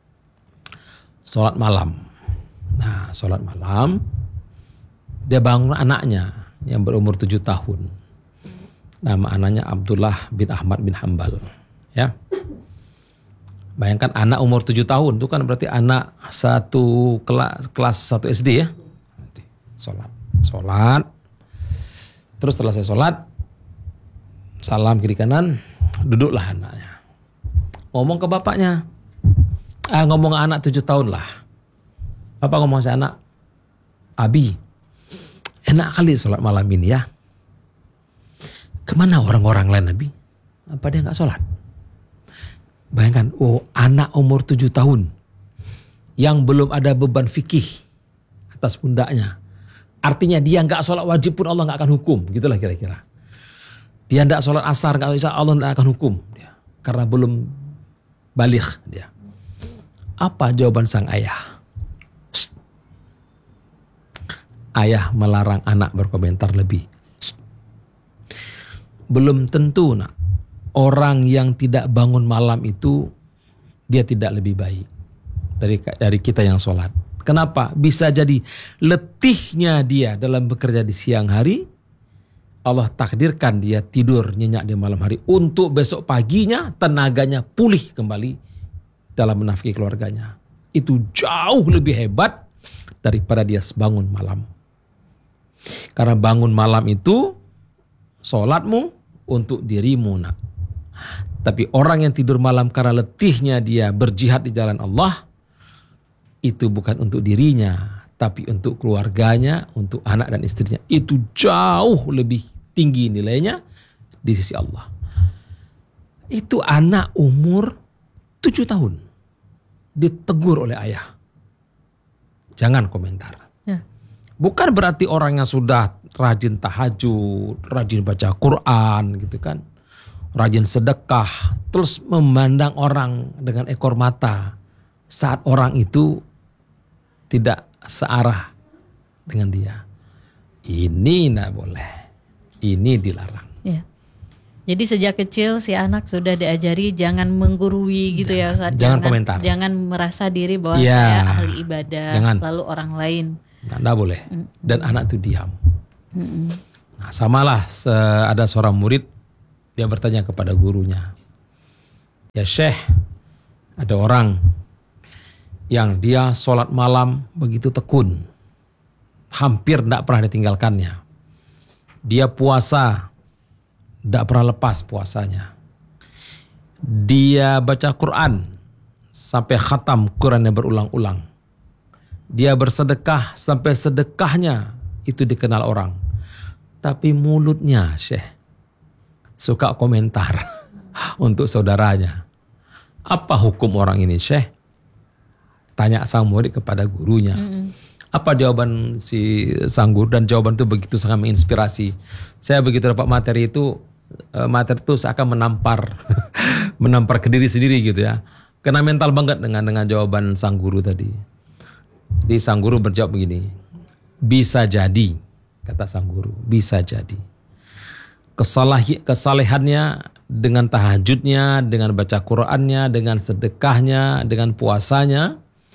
Sholat malam. Nah, sholat malam. Dia bangun anaknya yang berumur tujuh tahun. Nama anaknya Abdullah bin Ahmad bin Hanbal. Ya. Bayangkan anak umur tujuh tahun itu kan berarti anak satu kelas kelas satu S D ya. Sholat, sholat. Terus setelah saya sholat, salam kiri kanan, duduklah anaknya. Ngomong ke bapaknya, ah ngomong ke anak tujuh tahun lah. Bapak ngomong ke anak, "Abi, enak kali sholat malam ini ya. Kemana orang-orang lain Abi? Apa dia nggak sholat?" Bayangkan, oh anak umur tujuh tahun yang belum ada beban fikih atas pundaknya. Artinya dia nggak sholat wajib pun Allah nggak akan hukum, gitulah kira-kira. Dia nggak sholat asar nggak bisa Allah nggak akan hukum dia, karena belum baligh dia. Apa jawaban sang ayah? Shh. Ayah melarang anak berkomentar lebih. Shh. Belum tentu nak. Orang yang tidak bangun malam itu dia tidak lebih baik dari dari kita yang sholat. Kenapa? Bisa jadi letihnya dia dalam bekerja di siang hari, Allah takdirkan dia tidur nyenyak di malam hari untuk besok paginya tenaganya pulih kembali dalam menafkahi keluarganya. Itu jauh lebih hebat daripada dia bangun malam. Karena bangun malam itu sholatmu untuk dirimu nak. Tapi orang yang tidur malam karena letihnya dia berjihad di jalan Allah, itu bukan untuk dirinya, tapi untuk keluarganya, untuk anak dan istrinya. Itu jauh lebih tinggi nilainya di sisi Allah. Itu anak umur tujuh tahun ditegur oleh ayah. Jangan komentar. Ya. Bukan berarti orang yang sudah rajin tahajud, rajin baca Quran gitu kan. rajin sedekah, terus memandang orang dengan ekor mata saat orang itu tidak searah dengan dia. Ini tidak boleh, ini dilarang. Ya. Jadi sejak kecil si anak sudah diajari jangan menggurui gitu jangan, ya Ustaz. Jangan, jangan komentar. Jangan merasa diri bahwa ya, saya ahli ibadah, jangan. lalu orang lain. Nah, tidak boleh. Mm-mm. Dan anak itu diam. Mm-mm. Nah, samalah ada seorang murid, dia bertanya kepada gurunya, ya Syekh, ada orang yang dia sholat malam begitu tekun, hampir tidak pernah ditinggalkannya. Dia puasa, tidak pernah lepas puasanya. Dia baca Quran sampai khatam Qurannya berulang-ulang. Dia bersedekah sampai sedekahnya itu dikenal orang. Tapi mulutnya Syekh suka komentar untuk saudaranya. Apa hukum orang ini Syekh? Tanya sang murid kepada gurunya. Mm-hmm. Apa jawaban si sang guru, dan jawaban itu begitu sangat menginspirasi. Saya begitu dapat materi itu, materi itu seakan menampar, menampar ke diri sendiri gitu ya. Kena mental banget dengan dengan jawaban sang guru tadi. Jadi sang guru berjawab begini, bisa jadi, kata sang guru, bisa jadi. Kesalahi, kesalehannya dengan tahajudnya, dengan baca Qur'annya, dengan sedekahnya, dengan puasanya,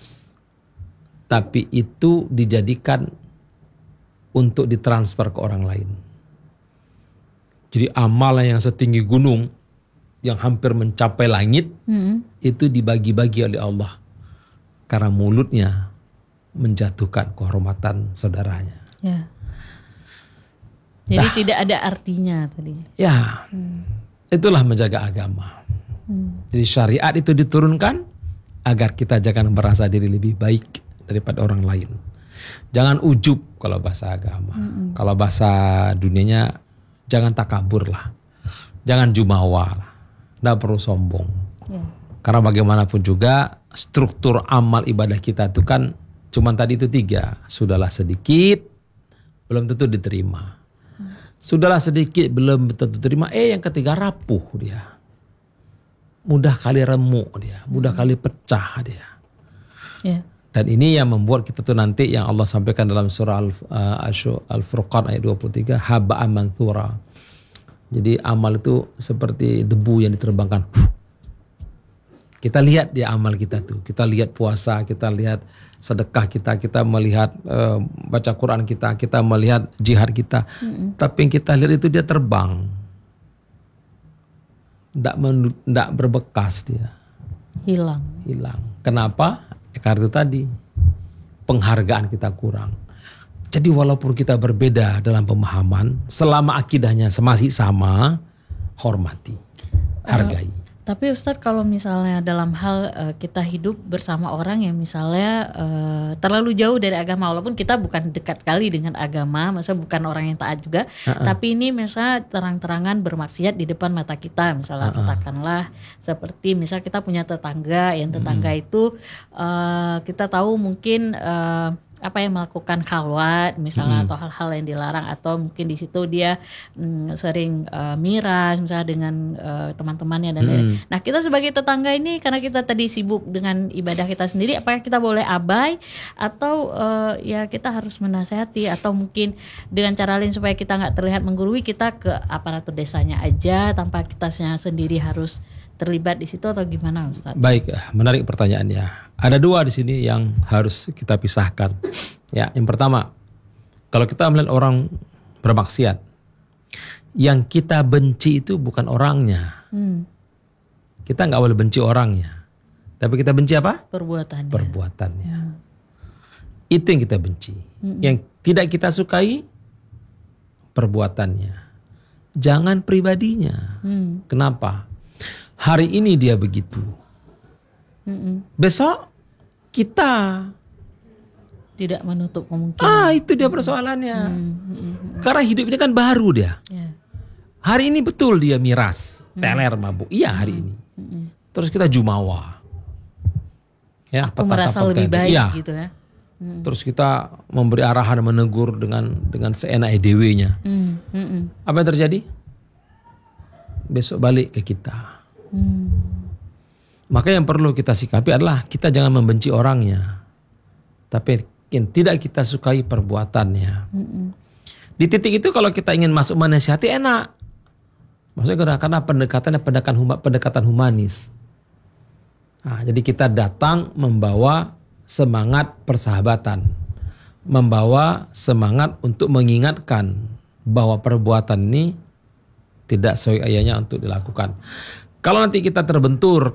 tapi itu dijadikan untuk ditransfer ke orang lain. Jadi amal yang setinggi gunung, yang hampir mencapai langit, hmm. itu dibagi-bagi oleh Allah. Karena mulutnya menjatuhkan kehormatan saudaranya. Ya. Jadi nah, tidak ada artinya tadi. Ya, hmm. itulah menjaga agama. Hmm. Jadi syariat itu diturunkan agar kita jangan merasa diri lebih baik daripada orang lain. Jangan ujub kalau bahasa agama. Mm-mm. Kalau bahasa dunianya jangan takabur lah. Jangan jumawa lah. Tidak perlu sombong. Yeah. Karena bagaimanapun juga struktur amal ibadah kita itu kan cuma tadi itu tiga. Sudahlah sedikit, belum tentu diterima. Mm. Sudahlah sedikit, belum tentu diterima. Eh yang ketiga rapuh dia. Mudah kali remuk dia. Mudah mm. kali pecah dia. Yeah. Dan ini yang membuat kita tuh nanti yang Allah sampaikan dalam surah Al-Furqan ayat dua puluh tiga, haba'an manthura. Jadi amal itu seperti debu yang diterbangkan. Kita lihat di amal kita tuh, kita lihat puasa, kita lihat sedekah kita, kita melihat uh, baca Quran kita, kita melihat jihad kita. Mm-mm. Tapi yang kita lihat itu dia terbang. Nggak men- nggak berbekas dia. Hilang. Hilang. Kenapa? Karena itu tadi penghargaan kita kurang. Jadi walaupun kita berbeda dalam pemahaman, selama akidahnya masih sama, hormati, hargai. Uh, tapi Ustadz kalau misalnya dalam hal uh, kita hidup bersama orang yang misalnya uh, terlalu jauh dari agama, walaupun kita bukan dekat kali dengan agama, maksudnya bukan orang yang taat juga, uh-uh. tapi ini misalnya terang-terangan bermaksiat di depan mata kita, misalnya uh-uh. katakanlah seperti misalnya kita punya tetangga, yang tetangga uh-uh. itu uh, kita tahu mungkin uh, apa yang melakukan khalwat misalnya, hmm. atau hal-hal yang dilarang, atau mungkin di situ dia mm, sering uh, miras misalnya dengan uh, teman-temannya dan lain-lain. Hmm. Nah kita sebagai tetangga ini karena kita tadi sibuk dengan ibadah kita sendiri, apakah kita boleh abai atau uh, ya kita harus menasihati, atau mungkin dengan cara lain supaya kita nggak terlihat menggurui, kita ke aparatur desanya aja tanpa kita sendiri harus terlibat di situ, atau gimana Ustaz? Baik, menarik pertanyaannya. Ada dua di sini yang harus kita pisahkan. Ya, yang pertama, kalau kita melihat orang bermaksiat, yang kita benci itu bukan orangnya. Hmm. Kita nggak boleh benci orangnya, tapi kita benci apa? Perbuatannya. Perbuatannya. Hmm. Itu yang kita benci. Hmm. Yang tidak kita sukai perbuatannya. Jangan pribadinya. Hmm. Kenapa? Hari ini dia begitu. Mm-mm. Besok kita tidak menutup kemungkinan. Ah, itu dia persoalannya. Mm-mm. Karena hidup ini kan baru dia. Yeah. Hari ini betul dia miras, mm. teler, mabuk. Iya hari ini. Mm-mm. Terus kita jumawa. Ya, aku merasa lebih baik ya. Gitu ya. Mm. Terus kita memberi arahan, menegur dengan dengan seenak E D W-nya. Mm. Apa yang terjadi? besok balik ke kita. Hmm. Maka yang perlu kita sikapi adalah kita jangan membenci orangnya, tapi yang tidak kita sukai perbuatannya. Hmm. Di titik itu kalau kita ingin masuk menasihati enak. Maksudnya karena pendekatannya pendekatan huma, pendekatan humanis. Nah, jadi kita datang membawa semangat persahabatan, membawa semangat untuk mengingatkan bahwa perbuatan ini tidak sesuai ayatnya untuk dilakukan. Kalau nanti kita terbentur